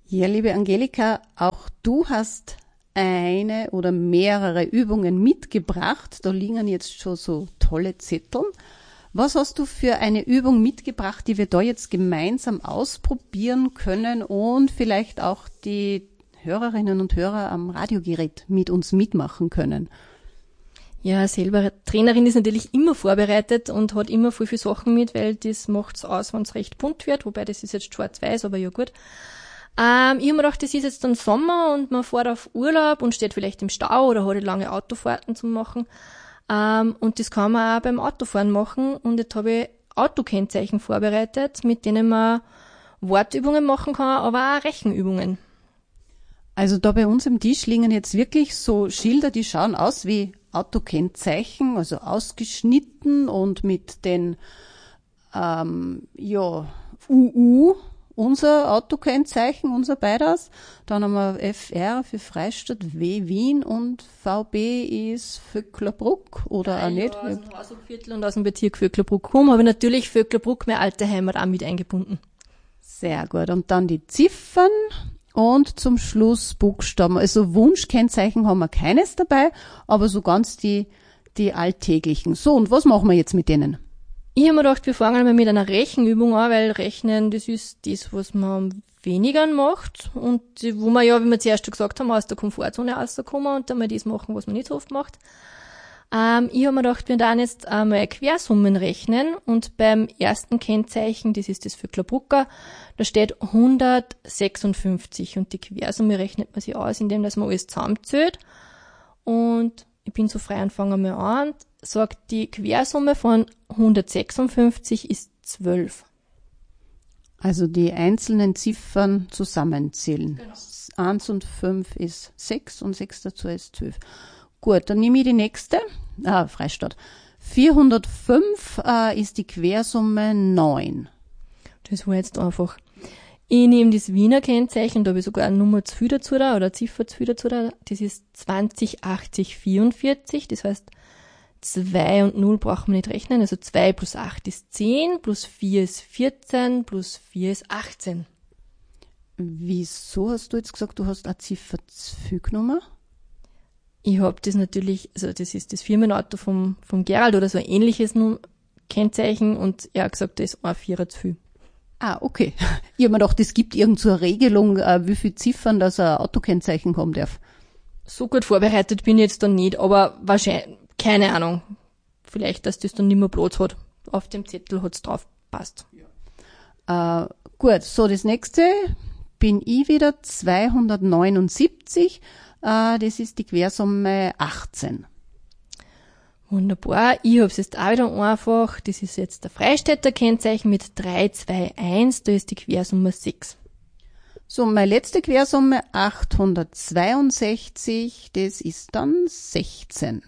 Ja, liebe Angelika, auch du hast eine oder mehrere Übungen mitgebracht. Da liegen jetzt schon so tolle Zettel. Was hast du für eine Übung mitgebracht, die wir da jetzt gemeinsam ausprobieren können und vielleicht auch die Hörerinnen und Hörer am Radiogerät mit uns mitmachen können? Ja, selber Trainerin ist natürlich immer vorbereitet und hat immer viel Sachen mit, weil das macht's aus, wenn es recht bunt wird, wobei das ist jetzt schwarz-weiß, aber ja gut. Ich habe mir gedacht, das ist jetzt dann Sommer und man fährt auf Urlaub und steht vielleicht im Stau oder hat lange Autofahrten zu machen. Und das kann man auch beim Autofahren machen. Und jetzt habe ich Autokennzeichen vorbereitet, mit denen man Wortübungen machen kann, aber auch Rechenübungen. Also da bei uns im Tisch liegen jetzt wirklich so Schilder, die schauen aus wie Autokennzeichen, also ausgeschnitten und mit den UU, unser Autokennzeichen, unser beides. Dann haben wir FR für Freistadt, W Wien und VB ist Vöcklerbruck oder auch nicht. Ja, aus dem Hausviertel und aus dem Bezirk Vöcklerbruck habe ich natürlich Vöcklerbruck, meine alte Heimat, auch mit eingebunden. Sehr gut. Und dann die Ziffern und zum Schluss Buchstaben. Also Wunschkennzeichen haben wir keines dabei, aber so ganz die alltäglichen. So, und was machen wir jetzt mit denen? Ich habe mir gedacht, wir fangen mal mit einer Rechenübung an, weil Rechnen, das ist das, was man weniger macht und wo man ja, wie wir zuerst schon gesagt haben, aus der Komfortzone rauskommen und dann mal das machen, was man nicht so oft macht. Ich habe mir gedacht, wir dann jetzt einmal Quersummen rechnen und beim ersten Kennzeichen, das ist das Vöcklerbrucker, da steht 156 und die Quersumme rechnet man sich aus, indem dass man alles zusammenzählt. Und ich bin so frei und fange mal an. Sagt, die Quersumme von 156 ist 12. Also die einzelnen Ziffern zusammenzählen. Genau. 1 und 5 ist 6 und 6 dazu ist 12. Gut, dann nehme ich die nächste. Freistadt. 405 ist die Quersumme 9. Das war jetzt einfach. Ich nehme das Wiener Kennzeichen, da habe ich sogar eine Nummer zu viel dazu da, oder eine Ziffer zu viel dazu da. Das ist 208044, das heißt 2 und 0 brauchen wir nicht rechnen, also 2 plus 8 ist 10, plus 4 ist 14, plus 4 ist 18. Wieso hast du jetzt gesagt, du hast eine Ziffer zu viel genommen? Ich habe das natürlich, also das ist das Firmenauto vom Gerald oder so ein ähnliches Kennzeichen und er hat gesagt, da ist ein Vierer zu viel. Ah, okay. Ich habe mir gedacht, es gibt irgend so eine Regelung, wie viele Ziffern das ein Autokennzeichen haben darf. So gut vorbereitet bin ich jetzt dann nicht, aber wahrscheinlich, keine Ahnung. Vielleicht, dass das dann nicht mehr Platz hat. Auf dem Zettel hat's drauf, passt. Ja. Gut, so das nächste bin ich wieder 279. Das ist die Quersumme 18. Wunderbar. Ich habe es jetzt auch wieder einfach. Das ist jetzt der Freistädter Kennzeichen mit 321. Da ist die Quersumme 6. So, meine letzte Quersumme 862. Das ist dann 16.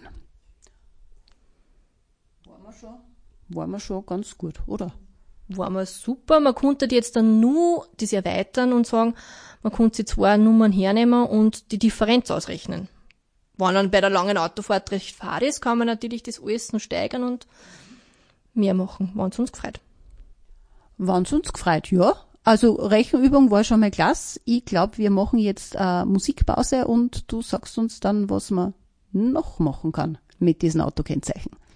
Waren wir schon ganz gut, oder? War mal super. Man konnte jetzt dann nur das erweitern und sagen, man konnte sich zwei Nummern hernehmen und die Differenz ausrechnen. Wenn dann bei der langen Autofahrt recht fad ist, kann man natürlich das alles noch steigern und mehr machen, wenn es uns gefreut. Wenn es uns gefreut, ja. Also Rechenübung war schon mal klasse. Ich glaube, wir machen jetzt Musikpause und du sagst uns dann, was man noch machen kann mit diesen Autokennzeichen.